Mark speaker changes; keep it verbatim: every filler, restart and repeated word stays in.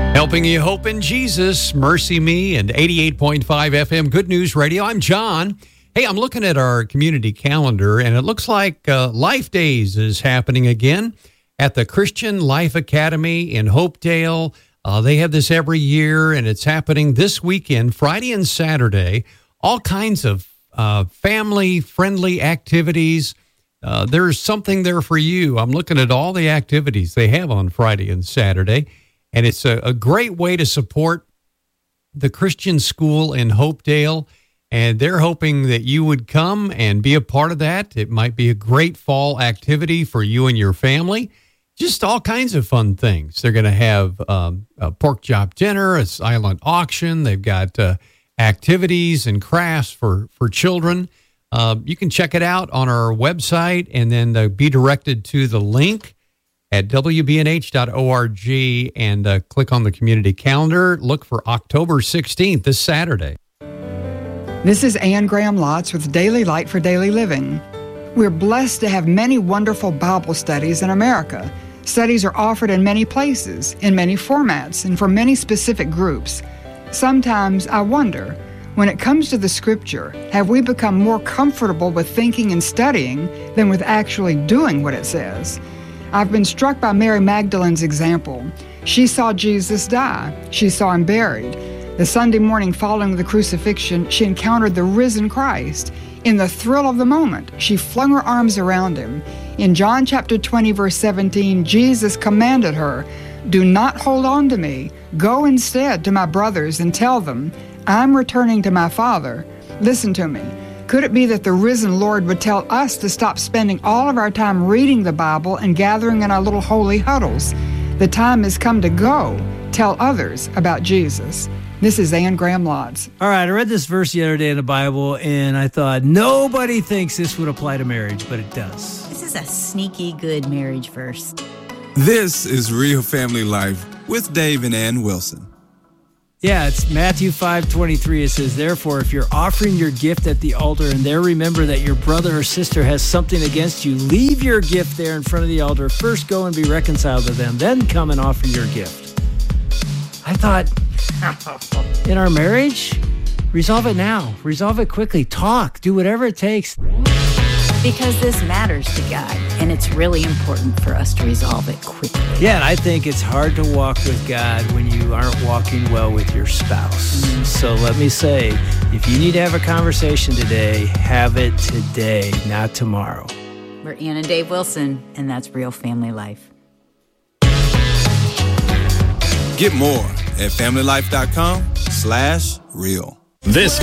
Speaker 1: Helping you hope in Jesus, Mercy Me, and eighty-eight point five F M Good News Radio. I'm John. Hey, I'm looking at our community calendar, and it looks like uh, Life Days is happening again at the Christian Life Academy in Hopedale. Uh, they have this every year, and it's happening this weekend, Friday and Saturday. All kinds of uh, family-friendly activities. Uh, there's something there for you. I'm looking at all the activities they have on Friday and Saturday. And it's a, a great way to support the Christian school in Hopedale. And they're hoping that you would come and be a part of that. It might be a great fall activity for you and your family. Just all kinds of fun things. They're going to have um, a pork chop dinner, a silent auction. They've got uh, activities and crafts for, for children. Uh, you can check it out on our website and then uh, be directed to the link at w b n h dot org and uh, click on the community calendar. Look for October sixteenth, this Saturday.
Speaker 2: This is Ann Graham Lotz with Daily Light for Daily Living. We're blessed to have many wonderful Bible studies in America. Studies are offered in many places, in many formats, and for many specific groups. Sometimes I wonder, when it comes to the Scripture, have we become more comfortable with thinking and studying than with actually doing what it says? I've been struck by Mary Magdalene's example. She saw Jesus die. She saw him buried. The Sunday morning following the crucifixion, she encountered the risen Christ. In the thrill of the moment, she flung her arms around him. In John chapter twenty, verse seventeen, Jesus commanded her, "Do not hold on to me. Go instead to my brothers and tell them, I'm returning to my Father." Listen to me. Could it be that the risen Lord would tell us to stop spending all of our time reading the Bible and gathering in our little holy huddles? The time has come to go tell others about Jesus. This is Ann Graham Lotz.
Speaker 3: All right, I read this verse the other day in the Bible, and I thought, nobody thinks this would apply to marriage, but it does.
Speaker 4: This is a sneaky good marriage verse.
Speaker 5: This is Real Family Life with Dave and Ann Wilson.
Speaker 3: Yeah, it's Matthew five twenty-three. It says, "Therefore, if you're offering your gift at the altar and there remember that your brother or sister has something against you, leave your gift there in front of the altar. First go and be reconciled to them, then come and offer your gift." I thought, in our marriage, resolve it now. Resolve it quickly. Talk. Do whatever it takes.
Speaker 4: Because this matters to God, and it's really important for us to resolve it quickly.
Speaker 3: Yeah, and I think it's hard to walk with God when you aren't walking well with your spouse. Mm-hmm. So let me say, if you need to have a conversation today, have it today, not tomorrow.
Speaker 4: We're Ann and Dave Wilson, and that's Real Family Life.
Speaker 5: Get more at family life dot com slash real.
Speaker 6: This